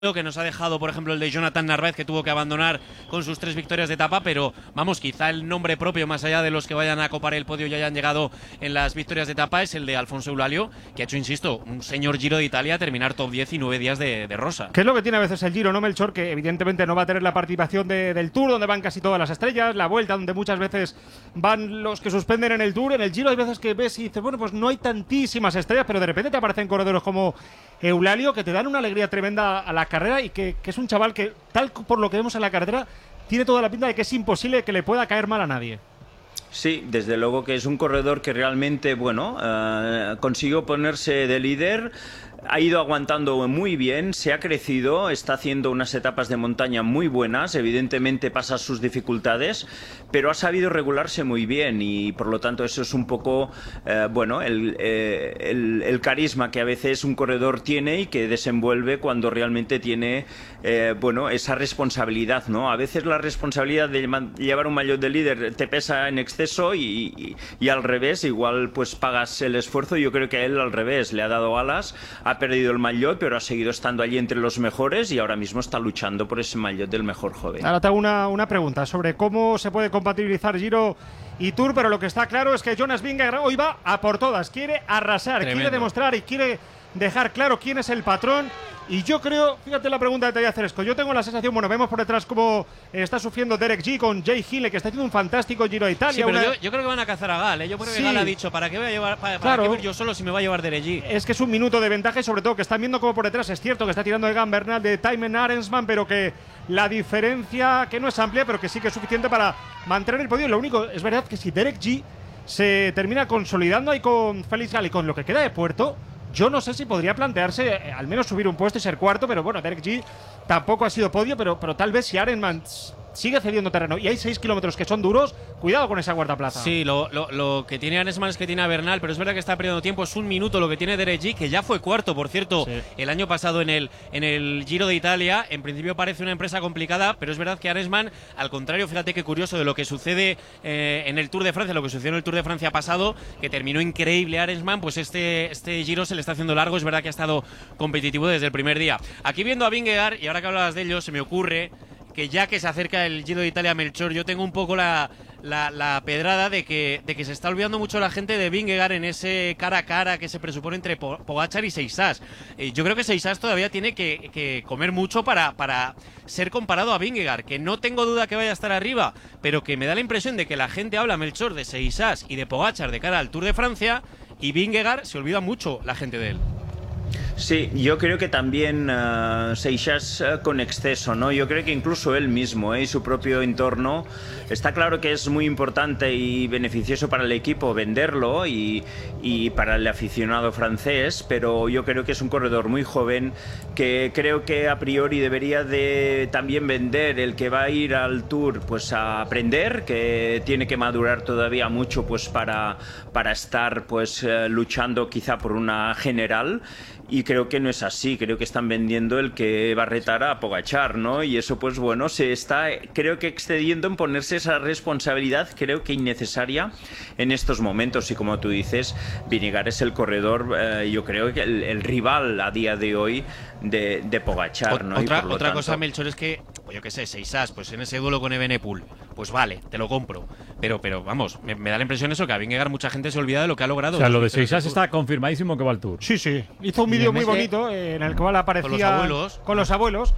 que nos ha dejado, por ejemplo, el de Jonathan Narváez, que tuvo que abandonar con sus 3 victorias de etapa, pero vamos, quizá el nombre propio, más allá de los que vayan a copar el podio y hayan llegado en las victorias de etapa, es el de Alfonso Eulalio, que ha hecho, insisto, un señor Giro de Italia, terminar top 10 y 9 días de rosa. ¿Qué es lo que tiene a veces el Giro, no, Melchor? Que evidentemente no va a tener la participación del Tour, donde van casi todas las estrellas, la Vuelta, donde muchas veces van los que suspenden en el Tour. En el Giro hay veces que ves y dices, bueno, pues no hay tantísimas estrellas, pero de repente te aparecen corredores como Eulalio, que te dan una alegría tremenda a la carrera y que es un chaval que, tal por lo que vemos en la carretera, tiene toda la pinta de que es imposible que le pueda caer mal a nadie. Sí, desde luego que es un corredor que realmente, bueno, consiguió ponerse de líder. Ha ido aguantando muy bien, se ha crecido, está haciendo unas etapas de montaña muy buenas, evidentemente pasa sus dificultades, pero ha sabido regularse muy bien y por lo tanto eso es un poco, bueno, el carisma que a veces un corredor tiene y que desenvuelve cuando realmente tiene, bueno, esa responsabilidad, ¿no? A veces la responsabilidad de llevar un maillot de líder te pesa en exceso y al revés, igual pues pagas el esfuerzo. Yo creo que a él al revés, le ha dado alas, ha perdido el maillot, pero ha seguido estando allí entre los mejores y ahora mismo está luchando por ese maillot del mejor joven. Ahora te hago una pregunta sobre cómo se puede compatibilizar Giro y Tour, pero lo que está claro es que Jonas Vingegaard hoy va a por todas, quiere arrasar, tremendo, quiere demostrar y quiere dejar claro quién es el patrón. Y yo creo, fíjate la pregunta que te voy a hacer, Esco, yo tengo la sensación, bueno, vemos por detrás cómo está sufriendo Derek G con Jay Hille, que está haciendo un fantástico Giro de Italia. Sí, pero yo creo que van a cazar a Gal, ¿eh? Yo creo que Gal ha dicho, ¿para qué voy a llevar, para claro, qué voy yo solo si me va a llevar Derek G? Es que es un minuto de ventaja y sobre todo que están viendo como por detrás, es cierto que está tirando Egan Bernal de Thymen Arensman, pero que la diferencia, que no es amplia, pero que sí que es suficiente para mantener el podio. Lo único, es verdad que si Derek G se termina consolidando ahí con Félix Gal y con lo que queda de Puerto, yo no sé si podría plantearse al menos subir un puesto y ser cuarto, pero bueno, Derek G tampoco ha sido podio, pero tal vez si Arenman sigue cediendo terreno y hay 6 kilómetros que son duros, cuidado con esa cuarta plaza. Sí, lo que tiene Arensman es que tiene a Bernal, pero es verdad que está perdiendo tiempo, es un minuto lo que tiene Derek G, que ya fue cuarto, por cierto, sí, el año pasado en el Giro de Italia. En principio parece una empresa complicada, pero es verdad que Arensman, al contrario, fíjate qué curioso de lo que sucede en el Tour de Francia, lo que sucedió en el Tour de Francia pasado, que terminó increíble Arensman, pues este Giro se le está haciendo largo. Es verdad que ha estado competitivo desde el primer día. Aquí viendo a Vingegaard, y ahora que hablabas de ello, se me ocurre que ya que se acerca el Giro de Italia, Melchor, yo tengo un poco la pedrada de que se está olvidando mucho la gente de Vingegaard en ese cara a cara que se presupone entre Pogačar y Seixas. Yo creo que Seixas todavía tiene que comer mucho para ser comparado a Vingegaard, que no tengo duda que vaya a estar arriba, pero que me da la impresión de que la gente habla, Melchor, de Seixas y de Pogačar de cara al Tour de Francia, y Vingegaard se olvida mucho la gente de él. Sí, yo creo que también Seixas con exceso, ¿no? Yo creo que incluso él mismo y su propio entorno, está claro que es muy importante y beneficioso para el equipo venderlo y para el aficionado francés, pero yo creo que es un corredor muy joven que creo que a priori debería de también vender el que va a ir al Tour pues a aprender, que tiene que madurar todavía mucho pues para estar pues luchando quizá por una general. Y creo que no es así, creo que están vendiendo el que va a retar a Pogačar, ¿no? Y eso, pues bueno, se está, creo que excediendo en ponerse esa responsabilidad, creo que innecesaria en estos momentos. Y como tú dices, Vingegaard es el corredor, yo creo que el rival a día de hoy de Pogačar, ¿no? Otra cosa, Melchor, es que, pues yo qué sé, Seixas, pues en ese duelo con Evenepoel, pues vale, te lo compro. Pero vamos, me da la impresión eso, que a Vingegaard mucha gente se olvida de lo que ha logrado. O sea, lo de Seixas está confirmadísimo que va al Tour. Sí, sí. Hizo un vídeo muy bonito en el cual aparecía con los abuelos.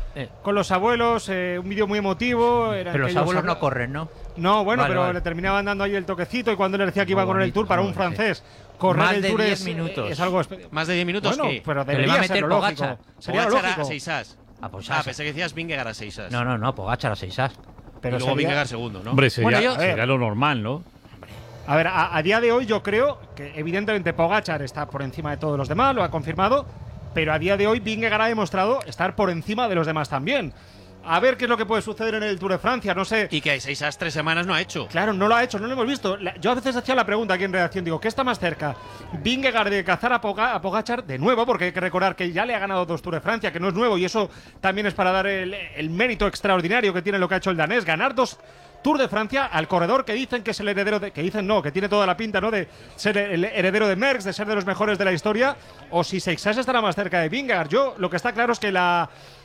Un vídeo muy emotivo. Pero los abuelos no corren, ¿no? No, bueno, vale, pero le terminaban dando ahí el toquecito y cuando él decía que iba a correr el Tour para un francés. Correr más el Tour de 10 minutos. Es algo más de 10 minutos, bueno, ¿qué? Pero debería ser lo lógico. Sería lo lógico. A Seixas. Pensé que decías Vingegaard a Seixas. No, Pogačar a Seixas. Pero y luego Vingegaard segundo, ¿no? Hombre, sería lo normal, ¿no? A ver, a día de hoy yo creo que evidentemente Pogačar está por encima de todos los demás, lo ha confirmado, pero a día de hoy Vingegaard ha demostrado estar por encima de los demás también. A ver qué es lo que puede suceder en el Tour de Francia, no sé. Y que Seixas 3 semanas no ha hecho. Claro, no lo ha hecho, no lo hemos visto. Yo a veces hacía la pregunta aquí en redacción, digo, ¿qué está más cerca? Vingegaard de cazar a Pogačar de nuevo, porque hay que recordar que ya le ha ganado 2 Tours de Francia, que no es nuevo, y eso también es para dar el mérito extraordinario que tiene lo que ha hecho el danés, ganar 2 Tour de Francia al corredor que dicen que es el heredero de, que dicen no, que tiene toda la pinta, ¿no?, de ser el heredero de Merckx, de ser de los mejores de la historia, o si Seixas estará más cerca de Vingegaard. Yo lo que está claro es que